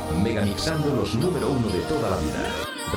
megamixando los número uno de toda la vida.